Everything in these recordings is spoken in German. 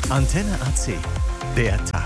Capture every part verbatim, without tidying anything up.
Antenne A C, der Tag.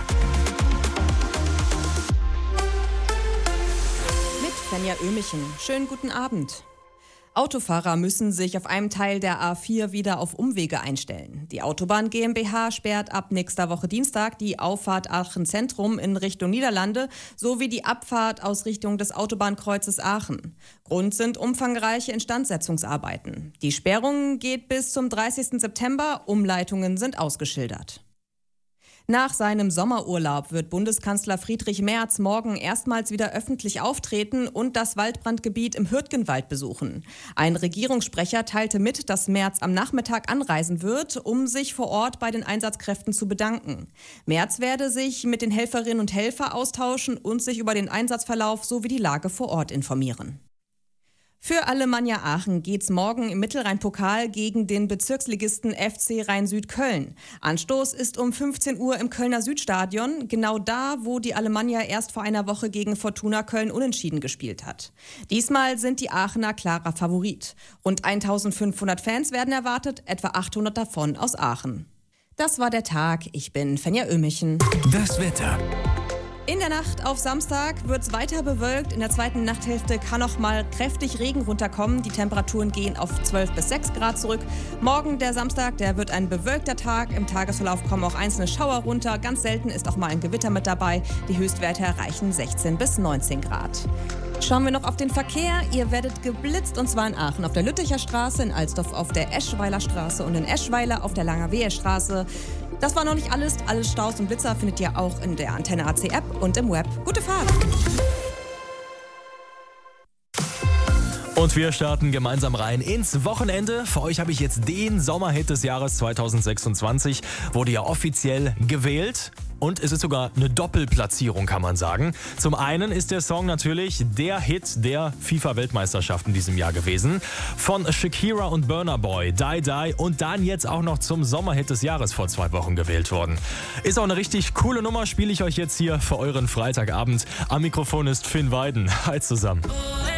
Mit Fenja Ömichen. Schönen guten Abend. Autofahrer müssen sich auf einem Teil der A vier wieder auf Umwege einstellen. Die Autobahn GmbH sperrt ab nächster Woche Dienstag die Auffahrt Aachen Zentrum in Richtung Niederlande sowie die Abfahrt aus Richtung des Autobahnkreuzes Aachen. Grund sind umfangreiche Instandsetzungsarbeiten. Die Sperrung geht bis zum dreißigsten September. Umleitungen sind ausgeschildert. Nach seinem Sommerurlaub wird Bundeskanzler Friedrich Merz morgen erstmals wieder öffentlich auftreten und das Waldbrandgebiet im Hürtgenwald besuchen. Ein Regierungssprecher teilte mit, dass Merz am Nachmittag anreisen wird, um sich vor Ort bei den Einsatzkräften zu bedanken. Merz werde sich mit den Helferinnen und Helfern austauschen und sich über den Einsatzverlauf sowie die Lage vor Ort informieren. Für Alemannia Aachen geht's morgen im Mittelrhein-Pokal gegen den Bezirksligisten F C Rhein-Süd Köln. Anstoß ist um fünfzehn Uhr im Kölner Südstadion, genau da, wo die Alemannia erst vor einer Woche gegen Fortuna Köln unentschieden gespielt hat. Diesmal sind die Aachener klarer Favorit. Rund eintausendfünfhundert Fans werden erwartet, etwa achthundert davon aus Aachen. Das war der Tag. Ich bin Fenja Ömichen. Das Wetter. In der Nacht auf Samstag wird es weiter bewölkt. In der zweiten Nachthälfte kann noch mal kräftig Regen runterkommen. Die Temperaturen gehen auf zwölf bis sechs Grad zurück. Morgen, der Samstag, der wird ein bewölkter Tag. Im Tagesverlauf kommen auch einzelne Schauer runter. Ganz selten ist auch mal ein Gewitter mit dabei. Die Höchstwerte erreichen sechzehn bis neunzehn Grad. Schauen wir noch auf den Verkehr. Ihr werdet geblitzt, und zwar in Aachen auf der Lütticher Straße, in Alsdorf auf der Eschweiler Straße und in Eschweiler auf der Langerwehe Straße. Das war noch nicht alles. Alle Staus und Blitzer findet ihr auch in der Antenne A C App und im Web. Gute Fahrt! Und wir starten gemeinsam rein ins Wochenende. Für euch habe ich jetzt den Sommerhit des Jahres zweitausendsechsundzwanzig. Wurde ja offiziell gewählt. Und es ist sogar eine Doppelplatzierung, kann man sagen. Zum einen ist der Song natürlich der Hit der FIFA-Weltmeisterschaft in diesem Jahr gewesen. Von Shakira und Burna Boy, Die Die, und dann jetzt auch noch zum Sommerhit des Jahres vor zwei Wochen gewählt worden. Ist auch eine richtig coole Nummer, spiele ich euch jetzt hier für euren Freitagabend. Am Mikrofon ist Finn Weiden. Hi zusammen.